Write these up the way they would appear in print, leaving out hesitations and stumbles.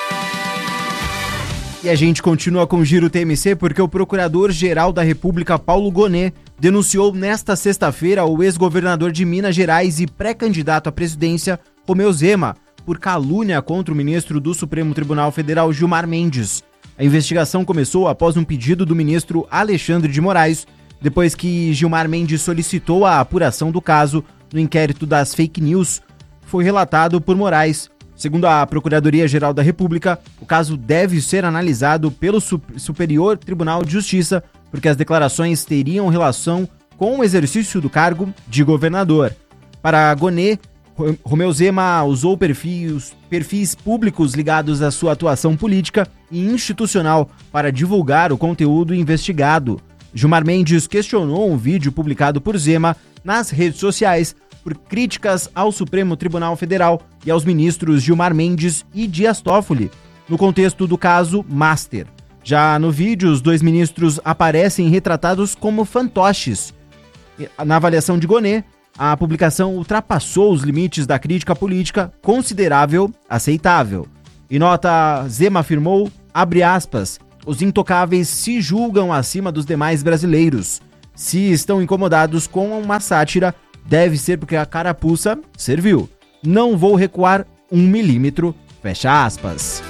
E a gente continua com o Giro TMC porque o Procurador-Geral da República, Paulo Gonet, denunciou nesta sexta-feira o ex-governador de Minas Gerais e pré-candidato à presidência, Romeu Zema, por calúnia contra o ministro do Supremo Tribunal Federal, Gilmar Mendes. A investigação começou após um pedido do ministro Alexandre de Moraes, depois que Gilmar Mendes solicitou a apuração do caso no inquérito das fake news. Foi relatado por Moraes. Segundo a Procuradoria-Geral da República, o caso deve ser analisado pelo Superior Tribunal de Justiça, porque as declarações teriam relação com o exercício do cargo de governador. Para Gonet, Romeu Zema usou perfis públicos ligados à sua atuação política e institucional para divulgar o conteúdo investigado. Gilmar Mendes questionou um vídeo publicado por Zema nas redes sociais por críticas ao Supremo Tribunal Federal e aos ministros Gilmar Mendes e Dias Toffoli, no contexto do caso Master. Já no vídeo, os dois ministros aparecem retratados como fantoches. Na avaliação de Gonet, a publicação ultrapassou os limites da crítica política considerável, aceitável. Em nota, Zema afirmou, abre aspas, os intocáveis se julgam acima dos demais brasileiros. Se estão incomodados com uma sátira, deve ser porque a carapuça serviu. Não vou recuar 1 milímetro, fecha aspas.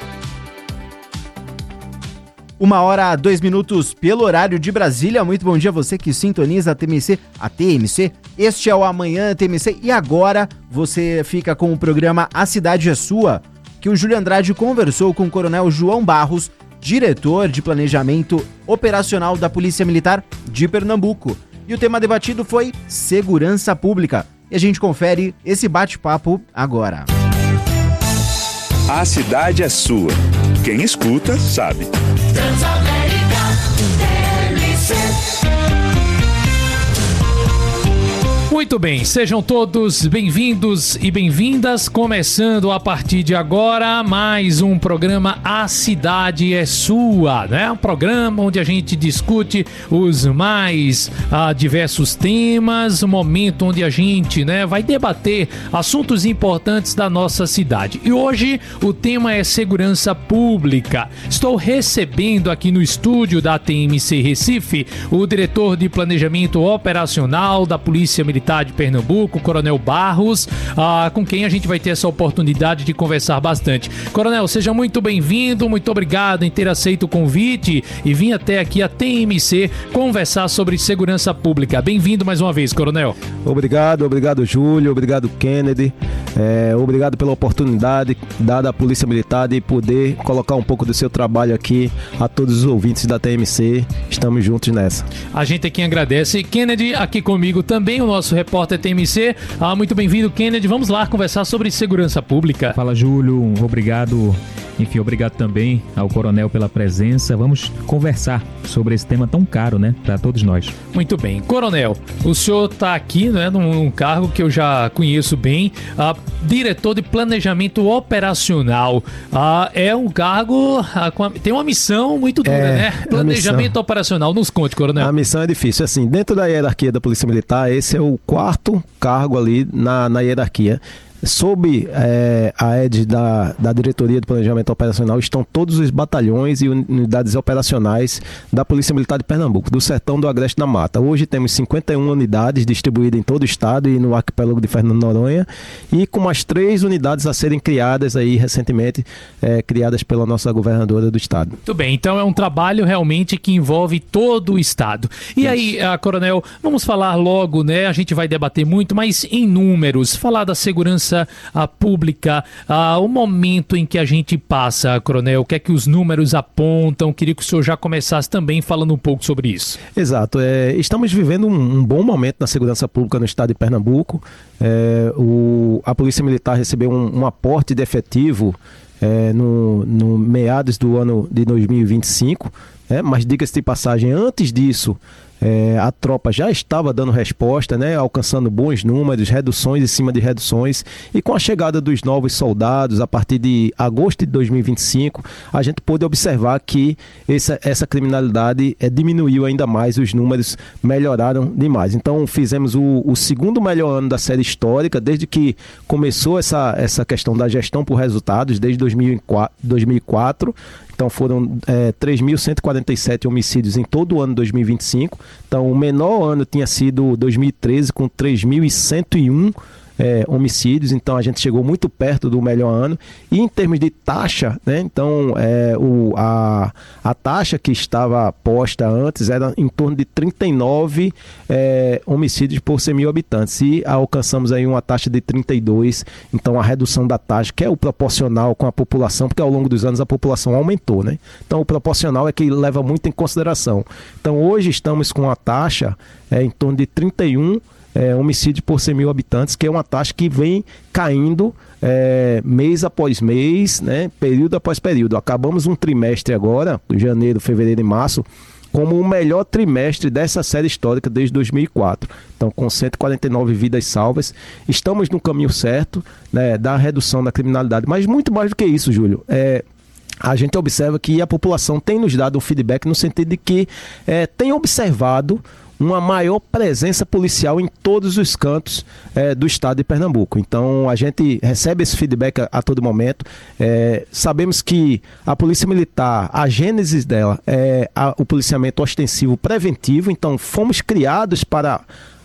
1h02 pelo horário de Brasília. Muito bom dia a você que sintoniza a TMC. Este é o Amanhã TMC e agora você fica com o programa A Cidade é Sua, que o Júlio Andrade conversou com o Coronel João Barros, diretor de Planejamento Operacional da Polícia Militar de Pernambuco. E o tema debatido foi segurança pública. E a gente confere esse bate-papo agora. A cidade é sua. Quem escuta, sabe. Transamérica, TMC. Muito bem, sejam todos bem-vindos e bem-vindas. Começando a partir de agora mais um programa A Cidade é Sua, né? Um programa onde a gente discute os mais diversos temas, um momento onde a gente, vai debater assuntos importantes da nossa cidade. E hoje o tema é segurança pública. Estou recebendo aqui no estúdio da TMC Recife o diretor de Planejamento Operacional da Polícia Militar de Pernambuco, Coronel Barros, com quem a gente vai ter essa oportunidade de conversar bastante. Coronel, seja muito bem-vindo, muito obrigado em ter aceito o convite e vir até aqui a TMC conversar sobre segurança pública. Bem-vindo mais uma vez, Coronel. Obrigado Júlio, obrigado Kennedy, obrigado pela oportunidade dada à Polícia Militar de poder colocar um pouco do seu trabalho aqui a todos os ouvintes da TMC. Estamos juntos nessa. A gente aqui agradece. Kennedy aqui comigo também, o nosso repórter TMC. Muito bem-vindo, Kennedy. Vamos lá conversar sobre segurança pública. Fala, Júlio. Obrigado. Enfim, obrigado também ao Coronel pela presença. Vamos conversar sobre esse tema tão caro, para todos nós. Muito bem. Coronel, o senhor está aqui, num cargo que eu já conheço bem, diretor de Planejamento Operacional. É um cargo, tem uma missão muito dura, Planejamento Operacional. Nos conte, Coronel. A missão é difícil. Assim, dentro da hierarquia da Polícia Militar, esse é o quarto cargo ali na hierarquia. Sob a égide da Diretoria de Planejamento Operacional estão todos os batalhões e unidades operacionais da Polícia Militar de Pernambuco, do Sertão, do Agreste e da Mata. Hoje temos 51 unidades distribuídas em todo o estado e no arquipélago de Fernando de Noronha, e com mais 3 unidades a serem criadas aí recentemente, criadas pela nossa governadora do estado. Muito bem, então é um trabalho realmente que envolve todo o estado. E aí, Coronel, vamos falar logo, a gente vai debater muito, mas em números, falar da segurança pública, o momento em que a gente passa, Coronel, o que é que os números apontam? Queria que o senhor já começasse também falando um pouco sobre isso. Exato, estamos vivendo um bom momento na segurança pública no estado de Pernambuco. A Polícia Militar recebeu um aporte de efetivo no meados do ano de 2025, mas diga-se de passagem, antes disso, A tropa já estava dando resposta, né, alcançando bons números, reduções em cima de reduções, e com a chegada dos novos soldados, a partir de agosto de 2025, a gente pôde observar que essa criminalidade diminuiu ainda mais, os números melhoraram demais. Então fizemos o segundo melhor ano da série histórica, desde que começou essa questão da gestão por resultados, desde 2004. Então foram 3.147 homicídios em todo o ano de 2025. Então o menor ano tinha sido 2013, com 3.101 homicídios. Então a gente chegou muito perto do melhor ano. E em termos de taxa, né, então a taxa que estava posta antes era em torno de 39 homicídios por 100 mil habitantes, e alcançamos aí uma taxa de 32. Então a redução da taxa, que é o proporcional com a população, porque ao longo dos anos a população aumentou, né? Então o proporcional é que leva muito em consideração. Então hoje estamos com a taxa em torno de 31 homicídio por 100 mil habitantes, que é uma taxa que vem caindo mês após mês, né, período após período. Acabamos um trimestre agora, janeiro, fevereiro e março, como o melhor trimestre dessa série histórica desde 2004. Então, com 149 vidas salvas, estamos no caminho certo, né, da redução da criminalidade. Mas muito mais do que isso, Júlio. A gente observa que a população tem nos dado um feedback no sentido de que tem observado uma maior presença policial em todos os cantos do estado de Pernambuco. Então a gente recebe esse feedback a todo momento. Sabemos que a Polícia Militar, a gênese dela é o policiamento ostensivo preventivo. Então fomos criados para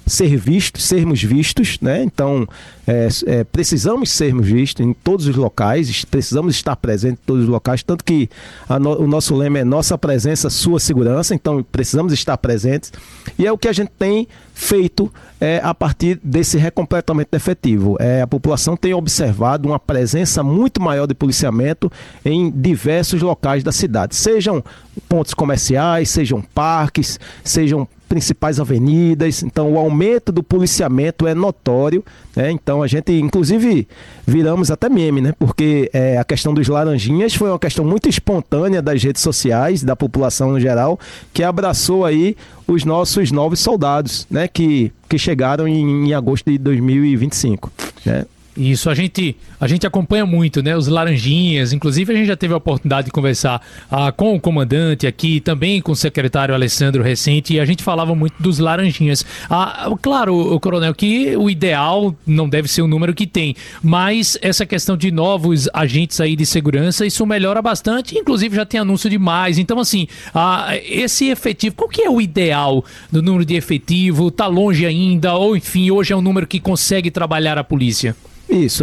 sermos vistos, né? Então precisamos sermos vistos em todos os locais, precisamos estar presentes em todos os locais, tanto que o nosso lema é nossa presença, sua segurança. Então precisamos estar presentes, e é o que a gente tem feito a partir desse recompletamento efetivo. A população tem observado uma presença muito maior de policiamento em diversos locais da cidade, sejam pontos comerciais, sejam parques, sejam principais avenidas. Então o aumento do policiamento é notório, né? Então a gente inclusive viramos até meme, né? Porque a questão dos laranjinhas foi uma questão muito espontânea das redes sociais, da população no geral, que abraçou aí os nossos novos soldados, né? Que chegaram em agosto de 2025, né? Isso, a gente acompanha muito, né, os laranjinhas. Inclusive a gente já teve a oportunidade de conversar com o comandante aqui, também com o secretário Alessandro recente, e a gente falava muito dos laranjinhas. Claro, coronel, que o ideal não deve ser o número que tem, mas essa questão de novos agentes aí de segurança, isso melhora bastante, inclusive já tem anúncio de mais. Então assim, esse efetivo, qual que é o ideal do número de efetivo? Tá longe ainda, ou enfim, hoje é um número que consegue trabalhar a polícia? Isso,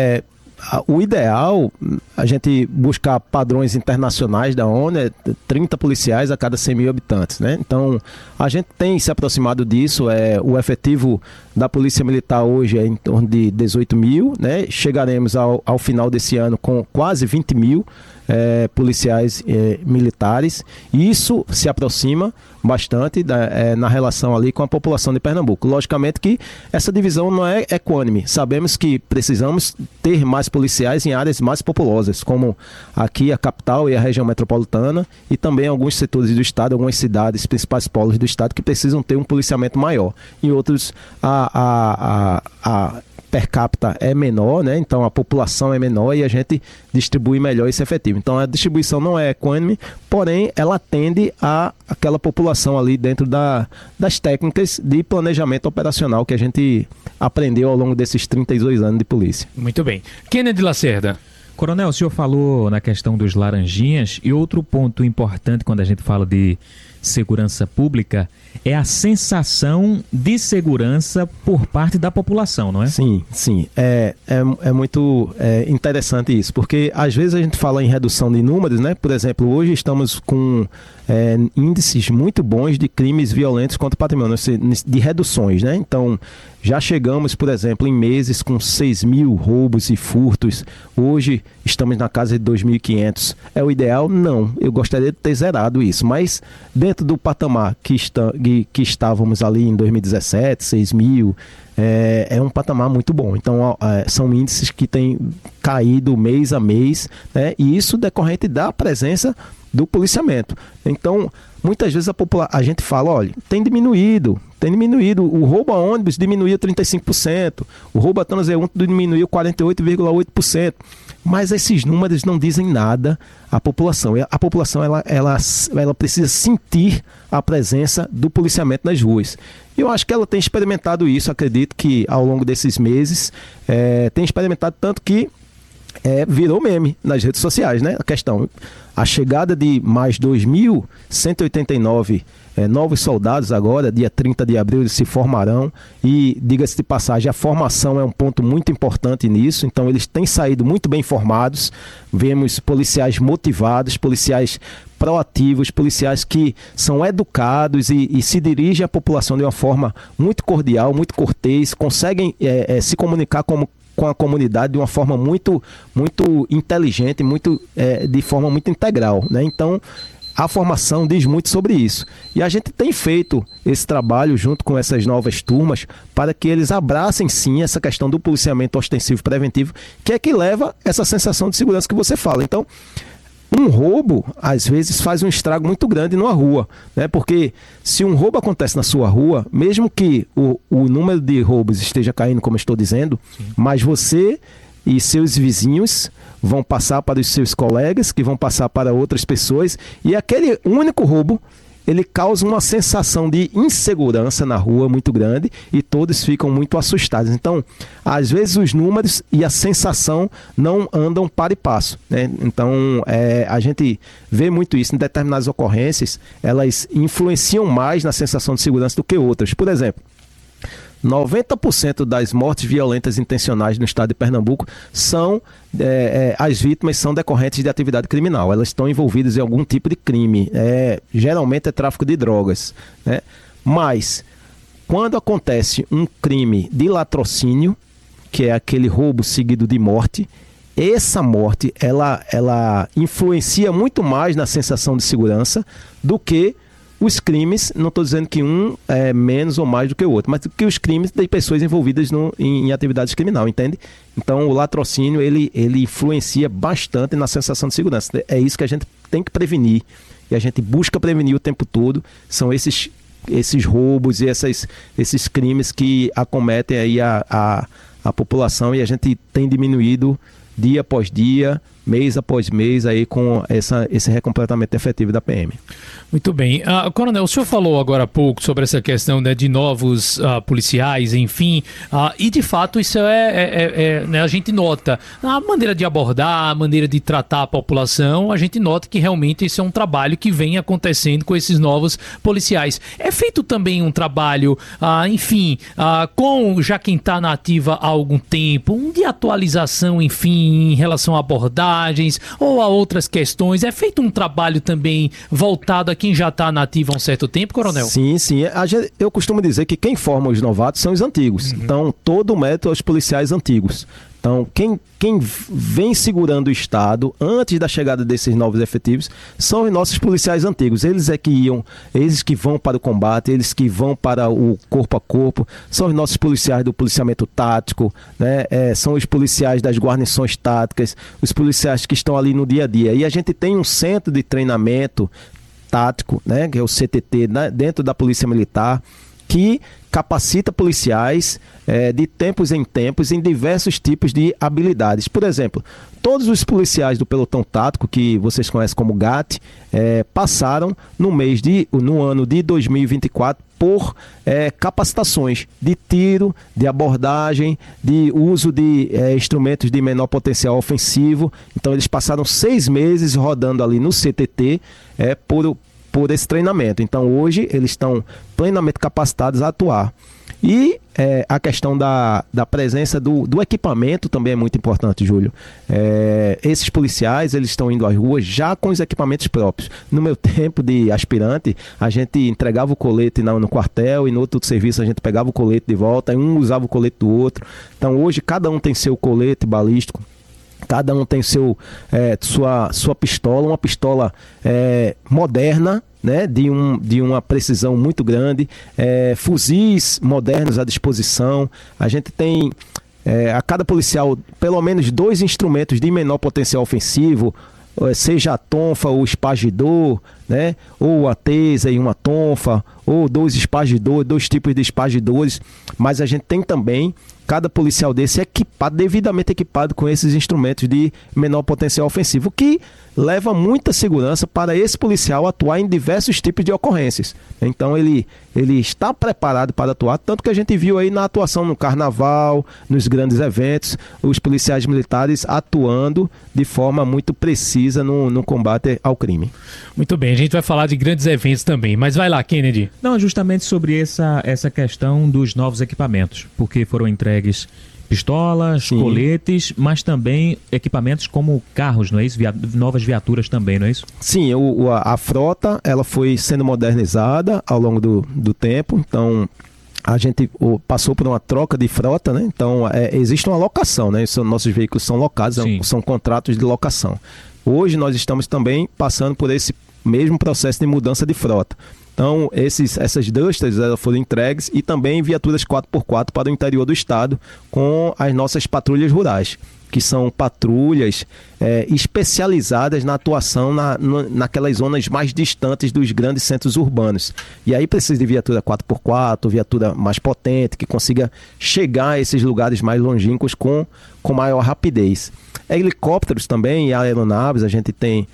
o ideal, a gente buscar padrões internacionais da ONU, 30 policiais a cada 100 mil habitantes, né? Então, a gente tem se aproximado disso. O efetivo da Polícia Militar hoje é em torno de 18 mil, né? Chegaremos ao final desse ano com quase 20 mil policiais militares, e isso se aproxima bastante na relação ali com a população de Pernambuco. Logicamente que essa divisão não é equânime. Sabemos que precisamos ter mais policiais em áreas mais populosas, como aqui a capital e a região metropolitana, e também alguns setores do estado, algumas cidades, principais polos do estado, que precisam ter um policiamento maior. Em outros, a per capita é menor, né? Então a população é menor e a gente distribui melhor esse efetivo. Então a distribuição não é equânime, porém ela atende àquela população ali dentro das técnicas de planejamento operacional que a gente aprendeu ao longo desses 32 anos de polícia. Muito bem. Kennedy Lacerda. Coronel, o senhor falou na questão dos laranjinhas, e outro ponto importante quando a gente fala de segurança pública é a sensação de segurança por parte da população, não é? Sim. É muito interessante isso, porque às vezes a gente fala em redução de números, né? Por exemplo, hoje estamos com índices muito bons de crimes violentos contra o patrimônio, de reduções, né? Então, já chegamos, por exemplo, em meses com 6 mil roubos e furtos. Hoje estamos na casa de 2.500. É o ideal? Não. Eu gostaria de ter zerado isso, mas dentro do patamar que estávamos ali em 2017, 6 mil, é um patamar muito bom. Então, são índices que têm caído mês a mês, né? E isso decorrente da presença do policiamento. Então, muitas vezes a gente fala, olha, tem diminuído, o roubo a ônibus diminuiu 35%, o roubo a transeunte diminuiu 48,8%, mas esses números não dizem nada à população. A população ela precisa sentir a presença do policiamento nas ruas. Eu acho que ela tem experimentado isso, acredito que ao longo desses meses, tem experimentado tanto que virou meme nas redes sociais, né? A chegada de mais 2.189 novos soldados agora, dia 30 de abril eles se formarão e, diga-se de passagem, a formação é um ponto muito importante nisso, então eles têm saído muito bem formados, vemos policiais motivados, policiais proativos, policiais que são educados e se dirigem à população de uma forma muito cordial, muito cortês, conseguem se comunicar com a comunidade de uma forma muito, muito inteligente, de forma muito integral, né? Então, a formação diz muito sobre isso. E a gente tem feito esse trabalho junto com essas novas turmas para que eles abracem sim essa questão do policiamento ostensivo preventivo, que é que leva essa sensação de segurança que você fala. Então, um roubo, às vezes, faz um estrago muito grande numa rua, né? Porque se um roubo acontece na sua rua, mesmo que o número de roubos esteja caindo, como eu estou dizendo, sim, mas você e seus vizinhos vão passar para os seus colegas, que vão passar para outras pessoas, e aquele único roubo, ele causa uma sensação de insegurança na rua muito grande e todos ficam muito assustados. Então, às vezes os números e a sensação não andam par e passo, né? Então, a gente vê muito isso em determinadas ocorrências, elas influenciam mais na sensação de segurança do que outras. Por exemplo, 90% das mortes violentas intencionais no estado de Pernambuco as vítimas são decorrentes de atividade criminal. Elas estão envolvidas em algum tipo de crime. Geralmente é tráfico de drogas, né? Mas, quando acontece um crime de latrocínio, que é aquele roubo seguido de morte, essa morte ela influencia muito mais na sensação de segurança do que os crimes, não estou dizendo que um é menos ou mais do que o outro, mas que os crimes de pessoas envolvidas em atividades criminais, entende? Então, o latrocínio, ele influencia bastante na sensação de segurança. É isso que a gente tem que prevenir, e a gente busca prevenir o tempo todo, são esses roubos e esses crimes que acometem aí a população, e a gente tem diminuído dia após dia, mês após mês, aí com esse recompletamento efetivo da PM. Muito bem. Coronel, o senhor falou agora há pouco sobre essa questão, né, de novos policiais, enfim, e de fato isso né, a gente nota a maneira de abordar, a maneira de tratar a população, a gente nota que realmente isso é um trabalho que vem acontecendo com esses novos policiais. É feito também um trabalho, enfim, com já quem está na ativa há algum tempo, de atualização, enfim, em relação a abordagens ou a outras questões. É feito um trabalho também voltado a quem já está na ativa há um certo tempo, Coronel? Sim. Eu costumo dizer que quem forma os novatos são os antigos. Uhum. Então, todo o mérito aos policiais antigos. Então, quem vem segurando o Estado antes da chegada desses novos efetivos são os nossos policiais antigos. Eles que vão para o combate, eles que vão para o corpo a corpo, são os nossos policiais do policiamento tático, né? São os policiais das guarnições táticas, os policiais que estão ali no dia a dia. E a gente tem um centro de treinamento tático, né, que é o CTT, né, dentro da Polícia Militar, que capacita policiais de tempos em tempos em diversos tipos de habilidades. Por exemplo, todos os policiais do pelotão tático, que vocês conhecem como GAT, passaram no ano de 2024 por capacitações de tiro, de abordagem, de uso de instrumentos de menor potencial ofensivo. Então eles passaram 6 meses rodando ali no CTT por esse treinamento. Então hoje eles estão plenamente capacitados a atuar. E a questão da presença do equipamento também é muito importante, Júlio. Esses policiais, eles estão indo às ruas já com os equipamentos próprios. No meu tempo de aspirante, a gente entregava o colete no quartel e no outro serviço a gente pegava o colete de volta, e um usava o colete do outro. Então hoje cada um tem seu colete balístico, cada um tem sua pistola, uma pistola moderna, né, de uma precisão muito grande, fuzis modernos à disposição. A gente tem a cada policial pelo menos 2 instrumentos de menor potencial ofensivo, seja a tonfa ou o espagidor, né? Ou a tesa e uma tonfa, ou 2 espagidores, 2 tipos de espagidores, mas a gente tem também cada policial desse devidamente equipado com esses instrumentos de menor potencial ofensivo, que leva muita segurança para esse policial atuar em diversos tipos de ocorrências. Então ele está preparado para atuar, tanto que a gente viu aí na atuação no carnaval, nos grandes eventos, os policiais militares atuando de forma muito precisa no combate ao crime. Muito bem, a gente vai falar de grandes eventos também, mas vai lá, Kennedy. Não, justamente sobre essa questão dos novos equipamentos, porque foram entregues pistolas, Sim. coletes, mas também equipamentos como carros, não é isso? Novas viaturas também, não é isso? Sim, a frota ela foi sendo modernizada ao longo do tempo, então a gente passou por uma troca de frota, né? Então existe uma locação, né? Nossos veículos são locados, são contratos de locação. Hoje nós estamos também passando por esse mesmo processo de mudança de frota. Então, essas Dusters foram entregues e também viaturas 4x4 para o interior do estado com as nossas patrulhas rurais, que são patrulhas especializadas na atuação naquelas zonas mais distantes dos grandes centros urbanos. E aí precisa de viatura 4x4, viatura mais potente, que consiga chegar a esses lugares mais longínquos com maior rapidez. Helicópteros também e aeronaves a gente tem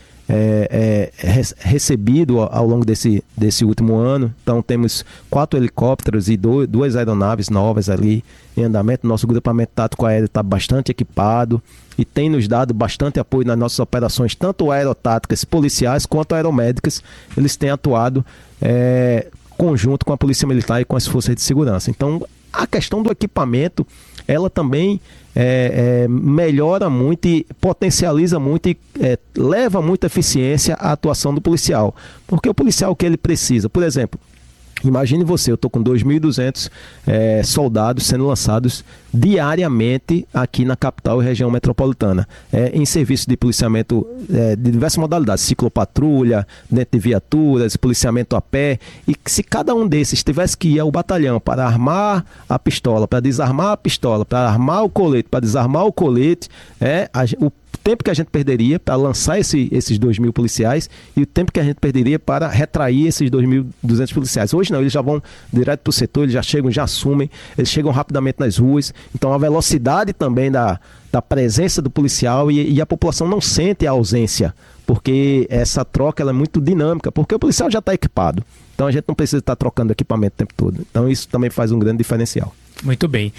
recebido ao longo desse último ano. Então temos 4 helicópteros e 2 aeronaves novas ali em andamento. Nosso grupamento tático aéreo está bastante equipado e tem nos dado bastante apoio nas nossas operações, tanto aerotáticas, policiais quanto aeromédicas. Eles têm atuado conjunto com a Polícia Militar e com as forças de segurança. Então a questão do equipamento, ela também melhora muito e potencializa muito e leva muita eficiência à atuação do policial. Porque o policial, o que ele precisa? Por exemplo, imagine você, eu estou com 2.200 soldados sendo lançados diariamente aqui na capital e região metropolitana, em serviço de policiamento de diversas modalidades, ciclopatrulha, dentro de viaturas, policiamento a pé, e se cada um desses tivesse que ir ao batalhão para armar a pistola, para desarmar a pistola, para armar o colete, para desarmar o colete, o tempo que a gente perderia para lançar esses 2.000 policiais e o tempo que a gente perderia para retrair esses 2.200 policiais. Hoje não, eles já vão direto para o setor, eles já chegam, já assumem, eles chegam rapidamente nas ruas. Então a velocidade também da presença do policial e a população não sente a ausência, porque essa troca ela é muito dinâmica, porque o policial já está equipado. Então a gente não precisa estar trocando equipamento o tempo todo. Então isso também faz um grande diferencial. Muito bem.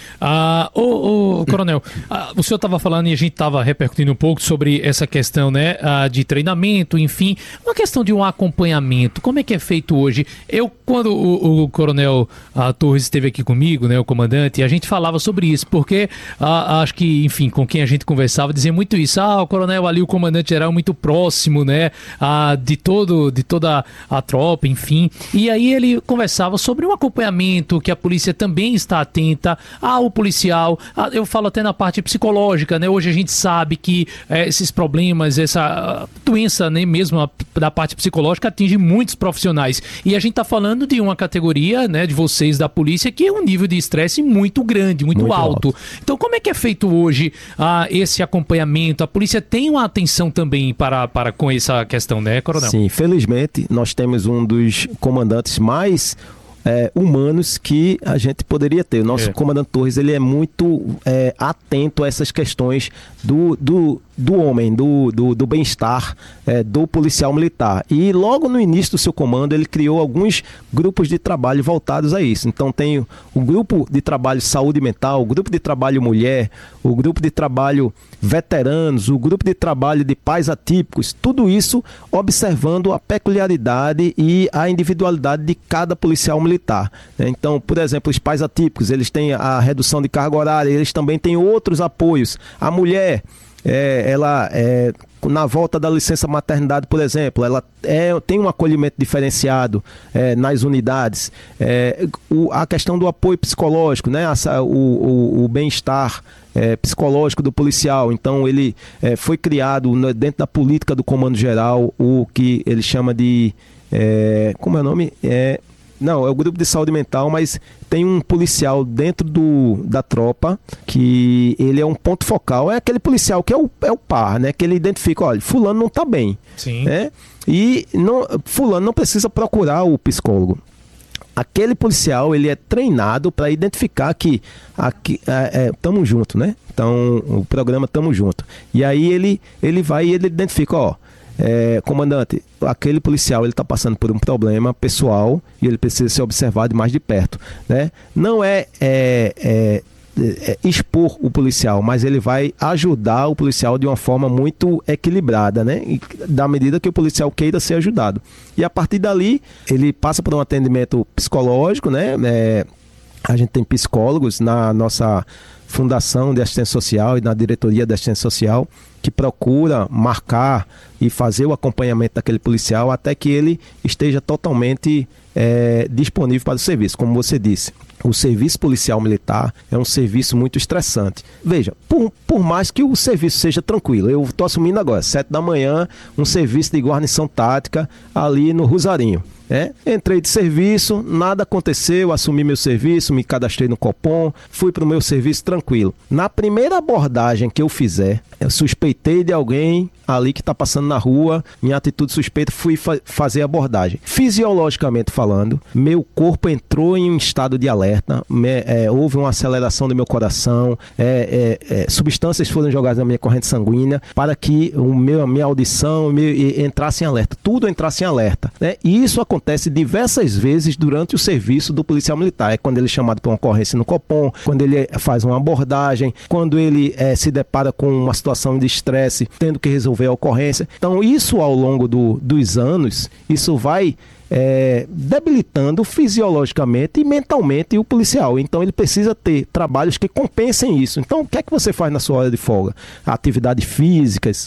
Coronel, o senhor estava falando e a gente estava repercutindo um pouco sobre essa questão, né, de treinamento, enfim, uma questão de um acompanhamento. Como é que é feito hoje? Quando o Coronel Torres esteve aqui comigo, né, o comandante, a gente falava sobre isso, porque acho que, enfim, com quem a gente conversava, dizia muito isso. O coronel ali, o comandante-geral, muito próximo, né, de toda a tropa, enfim. E aí ele conversava sobre um acompanhamento que a polícia também está atenta ao policial, eu falo até na parte psicológica, né? Hoje a gente sabe que esses problemas, essa doença, né, mesmo da parte psicológica, atinge muitos profissionais. E a gente está falando de uma categoria, né, de vocês da polícia, que é um nível de estresse muito grande, muito alto. Então, como é que é feito hoje esse acompanhamento? A polícia tem uma atenção também para com essa questão, né, Coronel? Sim, felizmente nós temos um dos comandantes mais humanos que a gente poderia ter. O nosso comandante Torres, ele é muito atento a essas questões do homem, do bem-estar do policial militar. E logo no início do seu comando, ele criou alguns grupos de trabalho voltados a isso. Então tem o grupo de trabalho saúde mental, o grupo de trabalho mulher, o grupo de trabalho veteranos, o grupo de trabalho de pais atípicos, tudo isso observando a peculiaridade e a individualidade de cada policial militar. Então, por exemplo, os pais atípicos, eles têm a redução de carga horária, eles também têm outros apoios. A mulher, ela na volta da licença maternidade, por exemplo, ela tem um acolhimento diferenciado nas unidades. A questão do apoio psicológico, né? O bem-estar psicológico do policial. Então ele foi criado dentro da política do Comando Geral o que ele chama de como é o nome? Não, é o grupo de saúde mental, mas tem um policial dentro da tropa que ele é um ponto focal. É aquele policial que é o par, né? Que ele identifica, olha, fulano não tá bem. Sim. Né? E fulano não precisa procurar o psicólogo. Aquele policial, ele é treinado para identificar que tamo junto, né? Então, o programa Tamo Junto. E aí ele vai e ele identifica, comandante, aquele policial ele está passando por um problema pessoal e ele precisa ser observado mais de perto, né? Não expor o policial, mas ele vai ajudar o policial de uma forma muito equilibrada, né? E da medida que o policial queira ser ajudado. E a partir dali, ele passa por um atendimento psicológico, né? A gente tem psicólogos na nossa Fundação de Assistência Social e na Diretoria de Assistência Social que procura marcar e fazer o acompanhamento daquele policial até que ele esteja totalmente disponível para o serviço. Como você disse, o serviço policial militar é um serviço muito estressante. Veja, por mais que o serviço seja tranquilo, eu estou assumindo agora, 7 da manhã, um serviço de guarnição tática ali no Rosarinho. Entrei de serviço, nada aconteceu, assumi meu serviço, me cadastrei no Copom, fui para o meu serviço tranquilo. Na primeira abordagem que eu fizer, eu suspeitei de alguém ali que está passando na rua, minha atitude suspeita, fui fazer a abordagem. Fisiologicamente falando, meu corpo entrou em um estado de alerta, houve uma aceleração do meu coração, substâncias foram jogadas na minha corrente sanguínea para que a minha audição entrasse em alerta, tudo entrasse em alerta. E isso acontece diversas vezes durante o serviço do policial militar. É quando ele é chamado para uma ocorrência no Copom, quando ele faz uma abordagem, quando ele se depara com uma situação de estresse, tendo que resolver a ocorrência. Então, isso ao longo dos anos, isso vai debilitando fisiologicamente e mentalmente o policial. Então, ele precisa ter trabalhos que compensem isso. Então, o que é que você faz na sua hora de folga? Atividades físicas,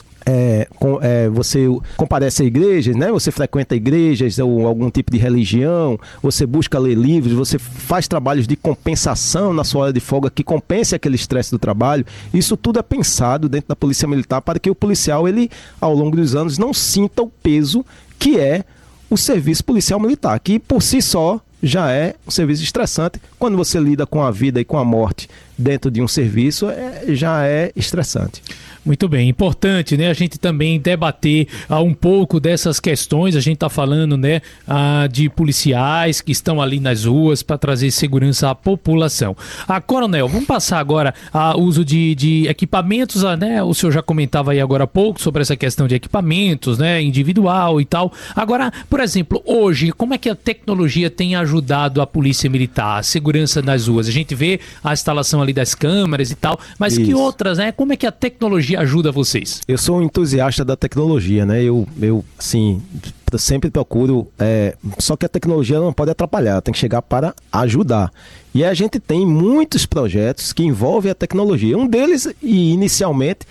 você comparece a igrejas, né? Você frequenta igrejas ou algum tipo de religião, você busca ler livros, você faz trabalhos de compensação na sua hora de folga que compense aquele estresse do trabalho. Isso tudo é pensado dentro da Polícia Militar para que o policial, ele, ao longo dos anos, não sinta o peso que é o serviço policial militar, que por si só já é um serviço estressante. Quando você lida com a vida e com a morte dentro de um serviço, já é estressante. Muito bem, importante, né, a gente também debater um pouco dessas questões. A gente está falando, né, de policiais que estão ali nas ruas para trazer segurança à população. Coronel, vamos passar agora ao uso de equipamentos, né? O senhor já comentava aí agora há pouco sobre essa questão de equipamentos, né, individual e tal. Agora, por exemplo, hoje, como é que a tecnologia tem ajudado a Polícia Militar, a segurança nas ruas? A gente vê a instalação ali das câmeras e tal, mas que outras, né? Como é que a tecnologia ajuda vocês? Eu sou um entusiasta da tecnologia, né? Eu assim, sempre procuro, só que a tecnologia não pode atrapalhar, ela tem que chegar para ajudar. E a gente tem muitos projetos que envolvem a tecnologia. Um deles, e inicialmente,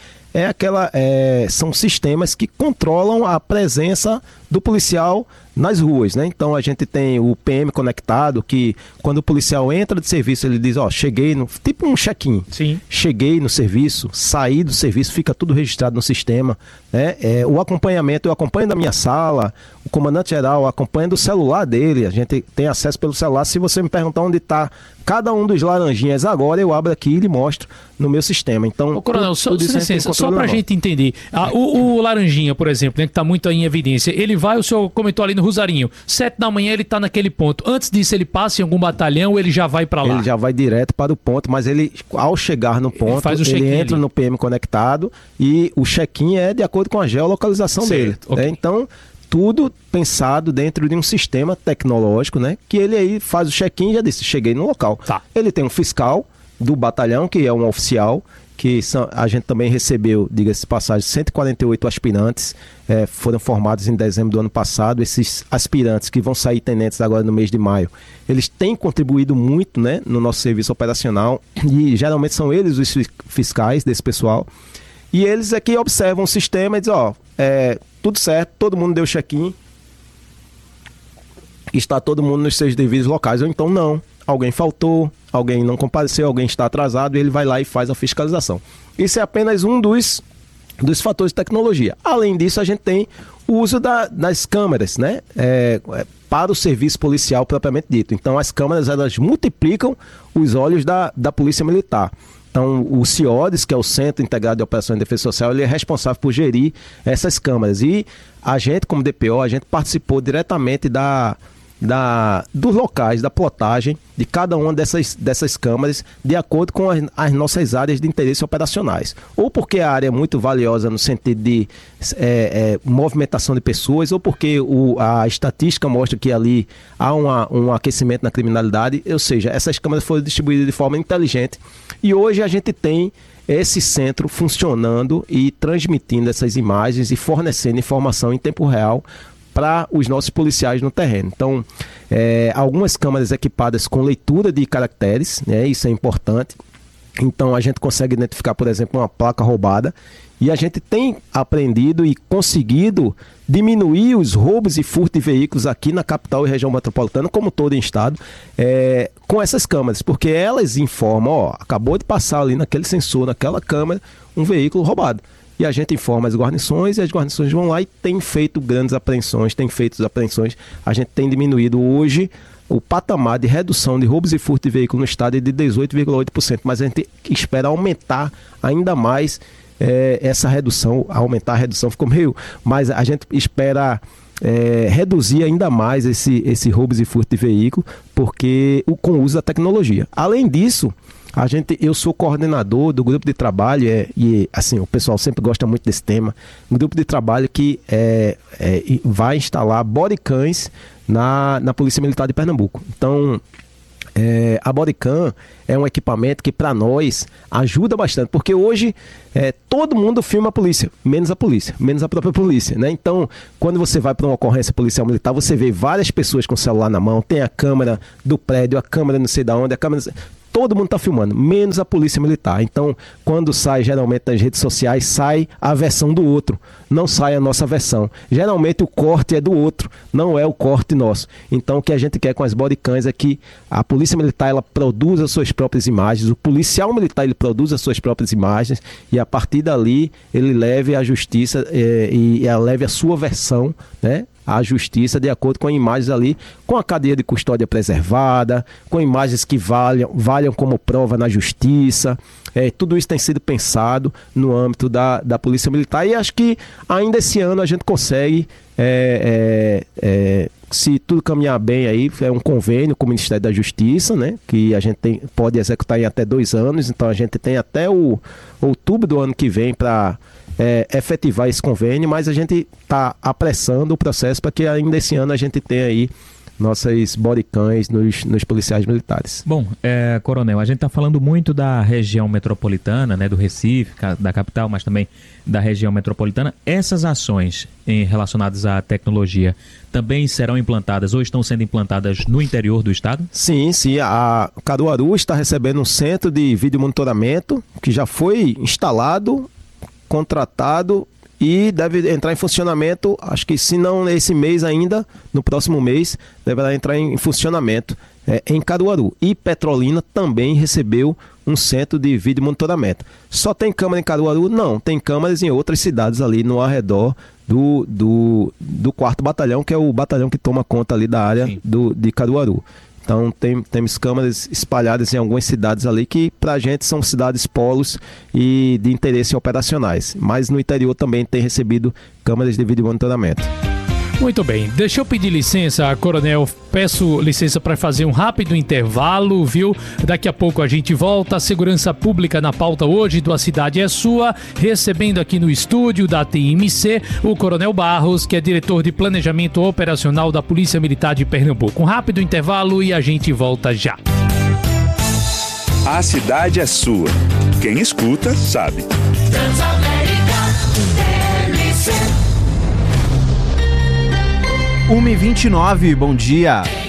são sistemas que controlam a presença do policial nas ruas, né? Então a gente tem o PM conectado, que quando o policial entra de serviço, ele diz, cheguei tipo um check-in. Sim. Cheguei no serviço, saí do serviço, fica tudo registrado no sistema, né? O acompanhamento, eu acompanho da minha sala, o comandante-geral acompanha do celular dele, a gente tem acesso pelo celular. Se você me perguntar onde está cada um dos laranjinhas agora, eu abro aqui e lhe mostro no meu sistema. Então, Coronel, só pra gente entender, o laranjinha, por exemplo, né, que está muito aí em evidência, ele vai, o senhor comentou ali no Rosarinho, 7 da manhã ele está naquele ponto. Antes disso, ele passa em algum batalhão ou ele já vai para lá? Ele já vai direto para o ponto, mas ele, ao chegar no ponto, ele entra ali no PM conectado e o check-in é de acordo com a geolocalização dele. Okay. Então, tudo pensado dentro de um sistema tecnológico, né? Que ele aí faz o check-in e já disse, cheguei no local. Tá. Ele tem um fiscal do batalhão, que é um oficial, a gente também recebeu, diga-se de passagem, 148 aspirantes, foram formados em dezembro do ano passado. Esses aspirantes que vão sair tenentes agora no mês de maio, eles têm contribuído muito, né, no nosso serviço operacional, e geralmente são eles os fiscais desse pessoal, e eles aqui observam o sistema e dizem, tudo certo, todo mundo deu check-in, está todo mundo nos seus devidos locais, ou então não. Alguém faltou, alguém não compareceu, alguém está atrasado, e ele vai lá e faz a fiscalização. Isso é apenas um dos fatores de tecnologia. Além disso, a gente tem o uso das câmeras, né? Para o serviço policial propriamente dito. Então, as câmeras, elas multiplicam os olhos da Polícia Militar. Então, o CIODES, que é o Centro Integrado de Operações de Defesa Social, ele é responsável por gerir essas câmeras. E a gente, como DPO, a gente participou diretamente dos locais, da plotagem de cada uma dessas câmaras, de acordo com as nossas áreas de interesse operacionais. Ou porque a área é muito valiosa no sentido de movimentação de pessoas, ou porque a estatística mostra que ali há um aquecimento na criminalidade, ou seja, essas câmaras foram distribuídas de forma inteligente. E hoje a gente tem esse centro funcionando e transmitindo essas imagens e fornecendo informação em tempo real para os nossos policiais no terreno. Então, algumas câmeras equipadas com leitura de caracteres, né, isso é importante. Então, a gente consegue identificar, por exemplo, uma placa roubada, e a gente tem aprendido e conseguido diminuir os roubos e furtos de veículos aqui na capital e região metropolitana, como todo em estado, com essas câmeras, porque elas informam, acabou de passar ali naquele sensor, naquela câmera, um veículo roubado. E a gente informa as guarnições, e as guarnições vão lá e tem feito grandes apreensões, a gente tem diminuído hoje o patamar de redução de roubos e furtos de veículo no estado é de 18,8%, mas a gente espera aumentar ainda mais essa redução, aumentar a redução ficou meio, mas a gente espera reduzir ainda mais esse roubos e furtos de veículo, porque com o uso da tecnologia. Além disso, eu sou coordenador do grupo de trabalho, e assim, o pessoal sempre gosta muito desse tema, um grupo de trabalho que vai instalar bodycams na Polícia Militar de Pernambuco. Então, a bodycam é um equipamento que para nós ajuda bastante, porque hoje todo mundo filma a polícia, menos a própria polícia, né? Então, quando você vai para uma ocorrência policial militar, você vê várias pessoas com o celular na mão, tem a câmera do prédio, a câmera não sei de onde, a câmera... Todo mundo está filmando, menos a Polícia Militar. Então, quando sai, geralmente, nas redes sociais, sai a versão do outro, não sai a nossa versão. Geralmente, o corte é do outro, não é o corte nosso. Então, o que a gente quer com as bodycams é que a Polícia Militar, ela produza suas próprias imagens, o policial militar, ele produz as suas próprias imagens, e a partir dali, ele leve à justiça e leve a sua versão, né? A justiça, de acordo com imagens ali, com a cadeia de custódia preservada, com imagens que valham como prova na justiça. Tudo isso tem sido pensado no âmbito da Polícia Militar, e acho que ainda esse ano a gente consegue, se tudo caminhar bem aí, é um convênio com o Ministério da Justiça, né, que a gente pode executar em até 2 anos, então a gente tem até o outubro do ano que vem para efetivar esse convênio, mas a gente está apressando o processo para que ainda esse ano a gente tenha aí nossas bodycams nos policiais militares. Bom, Coronel, a gente está falando muito da região metropolitana, né, do Recife, da capital, mas também da região metropolitana. Essas ações relacionadas à tecnologia também serão implantadas ou estão sendo implantadas no interior do estado? Sim. A Caruaru está recebendo um centro de vídeo monitoramento que já foi instalado, contratado e deve entrar em funcionamento, acho que se não esse mês ainda, no próximo mês, deverá entrar em funcionamento em Caruaru. E Petrolina também recebeu um centro de vídeo monitoramento. Só tem câmera em Caruaru? Não, tem câmeras em outras cidades ali no arredor do 4º Batalhão, que é o batalhão que toma conta ali da área de Caruaru. Então temos câmeras espalhadas em algumas cidades ali que pra gente são cidades polos e de interesse operacionais. Mas no interior também tem recebido câmeras de vídeo monitoramento. Muito bem, deixa eu pedir licença, Coronel, peço licença para fazer um rápido intervalo, viu? Daqui a pouco a gente volta. A segurança pública na pauta hoje do A Cidade é Sua, recebendo aqui no estúdio da TMC o Coronel Barros, que é diretor de planejamento operacional da Polícia Militar de Pernambuco. Um rápido intervalo e a gente volta já. A cidade é sua. Quem escuta, sabe. Transamérica, TMC. 1h29, bom dia.